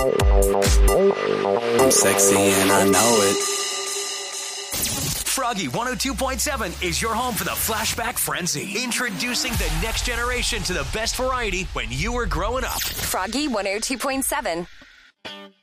I'm sexy and I know it. Froggy 102.7 is your home for the Flashback Frenzy. Introducing the next generation to the best variety when you were growing up. Froggy 102.7.